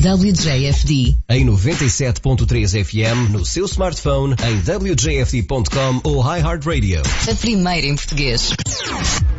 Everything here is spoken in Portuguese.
WJFD. Em 97.3 FM, no seu smartphone, em wjfd.com ou iHeartRadio. A primeira em português.